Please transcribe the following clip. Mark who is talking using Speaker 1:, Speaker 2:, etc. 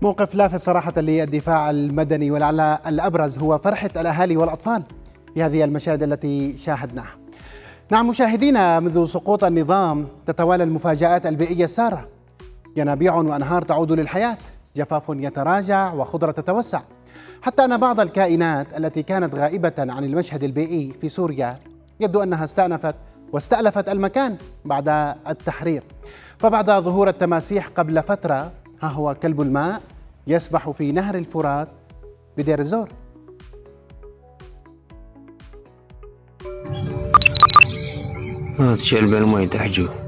Speaker 1: موقف لافت صراحة للدفاع المدني، ولعل الأبرز هو فرحة الأهالي والأطفال في هذه المشاهد التي شاهدناها. نعم مشاهدينا، منذ سقوط النظام تتوالى المفاجآت البيئية السارة، ينابيع وأنهار تعود للحياة، جفاف يتراجع وخضرة تتوسع، حتى أن بعض الكائنات التي كانت غائبة عن المشهد البيئي في سوريا يبدو أنها استأنفت واستألفت المكان بعد التحرير. فبعد ظهور التماسيح قبل فترة، ها هو كلب الماء يسبح في نهر الفرات بدير الزور.
Speaker 2: هات شلب المي تحجو.